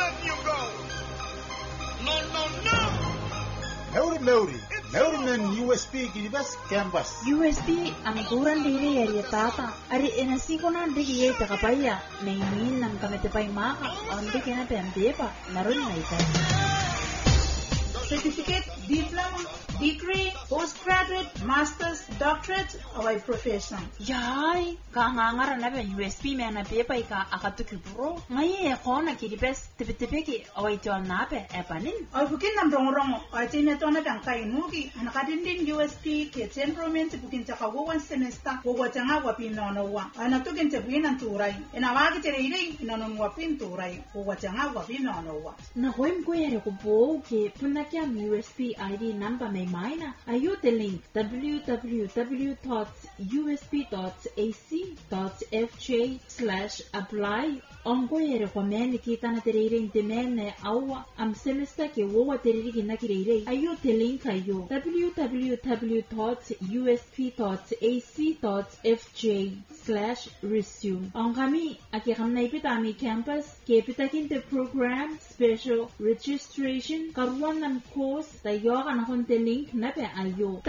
let you go. No, no, no. Meuri men USB kiribas campus. USB ang kurang diri area tata. Ari enasikona digi yeta kapaya. Naimin ng kametepay maka. Andi kena pendepa. Naroon na ita. Certificate, diploma, degree, postgraduate, master's, doctorate, away profession. Yay, kangangara na ba USB me na pepay ka akatuki bro. Ngayon ako na kiribas tipitipiki away tiwan na ba epanin. Ay bukin ng rongo-rongo. Ay tineto na bang kayo nugi. Nakadindin USP ke temperament bukin sa kawawan semester. Wawata nga wapin nonowa. Ay natukin sa bukin ng turay. Inawagi tira-iray inanong wapin turay. Wawata nga wapin nonowa. Nahoim ko yari ko po ke punakya USB ID number may maina. Ayo the link www.usp.ac.fj/apply. Ongo yere ko men kita na teriring de men awa am semester ke wowa teriring na kirere. Ayo the link ayo www.usp.ac.fj/resume. Ongami akikam na ipitami campus ke pitakin the program special registration karuan ng course tayo ka na konti link na pe ayo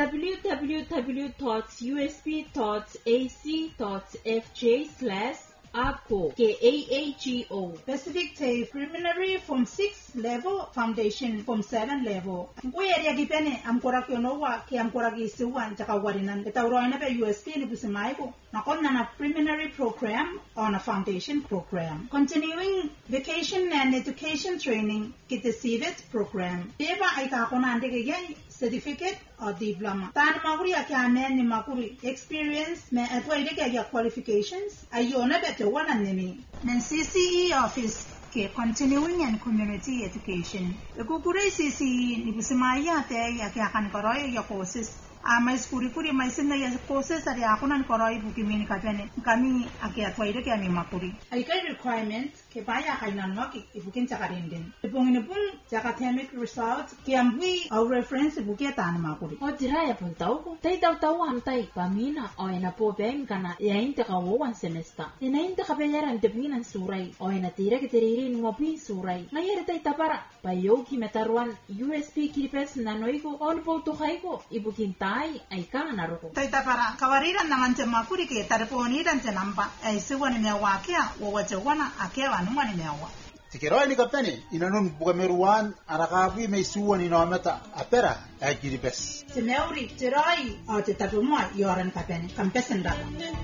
www.usp.ac.fj/AAGO KAAGO Pacific Tay Preliminary Form 6 level, Foundation Form 7 level. Kuya ria gipene am korak yonowa ki am korak isuwan tsaka warinan. Itawro na pa USP ni busimay ko. Nakon na preliminary program on a foundation program. Continuing vacation and education training kita CVET program. Diba ay kako na ande kaya certificate or diploma. Tan makuri akyanen ni makuri experience me atwai de kaya qualifications ayona beto wana nini. Nen CCE office ke continuing and community education. Kukure CCE ni busimaya te ya kaya koroy ya courses. May skuri-kuri may sinna ya courses ari ako nan koroy bukimini kapene. Kami atwai de kaya makuri. Ay kay requirement ke baya kay nanwaki ibukin sa karindin. Ipungin pun sa academic results ke ambui au reference bukia tan makuri. O diraya pun tau ko. Tai tau am tai pamina o ina po ben kana ya inte ka wowan semester. Ina inte ka bayaran debinan surai o ina tira ke teririn ngopi surai. Ngayar tai tapara payoki metaruan USP kiripes nanoiko all po to kaiko ibukin tai ay ka naruko. Tai tapara kawariran naman sa makuri ke tarponiran sa namba ay suwan ni wakia wo wajawana akewa numani mewa. Tikiroi ni kapeni inanun bukameruan arakabi may suwan inometa apera ay kiribes. Tineuri tirai o titatumwa yoran kapeni kampesenda.